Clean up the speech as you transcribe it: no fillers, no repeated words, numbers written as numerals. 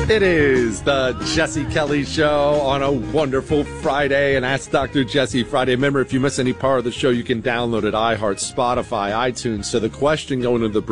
It is the Jesse Kelly Show on a wonderful Friday, and Ask Dr. Jesse Friday. Remember, if you miss any part of the show, you can download it, iHeart, Spotify, iTunes. So the question going into the